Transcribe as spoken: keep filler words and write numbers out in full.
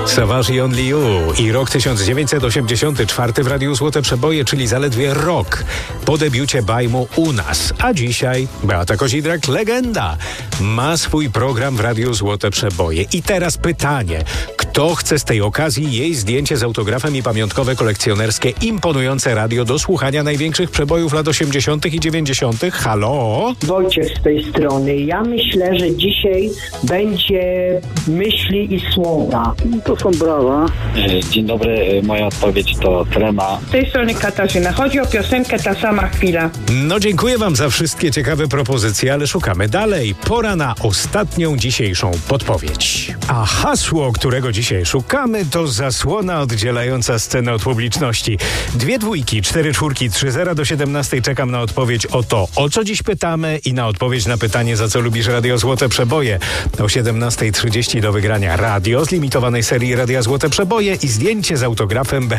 Savage i Only You i rok tysiąc dziewięćset osiemdziesiąty czwarty w Radiu Złote Przeboje, czyli zaledwie rok po debiucie Bajmu u nas. A dzisiaj Beata Kozidrak, legenda, ma swój program w Radiu Złote Przeboje. I teraz pytanie, kto chce z tej okazji jej zdjęcie z autografem i pamiątkowe kolekcjonerskie imponujące radio do słuchania największych przebojów lat osiemdziesiątych i dziewięćdziesiątych? Halo? Wojciech z tej strony. Ja myślę, że dzisiaj będzie myśli i słowa. To są brawa. Dzień dobry, moja odpowiedź to Trema. Z tej strony Katarzyna. Chodzi o piosenkę Ta sama chwila. No dziękuję wam za wszystkie ciekawe propozycje, ale szukamy dalej. Pora na ostatnią dzisiejszą podpowiedź. A hasło, którego dzisiaj szukamy, to zasłona oddzielająca scenę od publiczności. Dwie dwójki, cztery czwórki, trzy zera do siedemnastej. Czekam na odpowiedź o to, o co dziś pytamy i na odpowiedź na pytanie, za co lubisz Radio Złote Przeboje. O siedemnastej trzydzieści do wygrania radio z limitowanej serii Radia Złote Przeboje i zdjęcie z autografem B